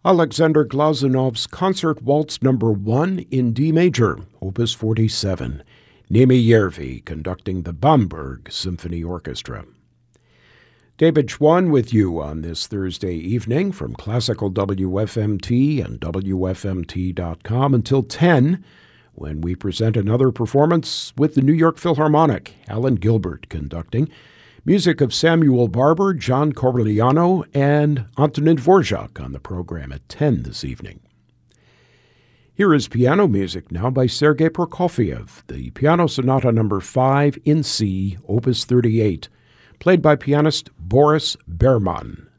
Alexander Glazunov's Concert Waltz No. 1 in D major, Opus 47. Nemi Järvi conducting the Bamberg Symphony Orchestra. David Schwann with you on this Thursday evening from Classical WFMT and WFMT.com until 10, when we present another performance with the New York Philharmonic, Alan Gilbert conducting, music of Samuel Barber, John Corigliano, and Antonin Dvorak on the program at 10 this evening. Here is piano music now by Sergei Prokofiev, the Piano Sonata No. 5 in C, Opus 38, played by pianist Boris Berman.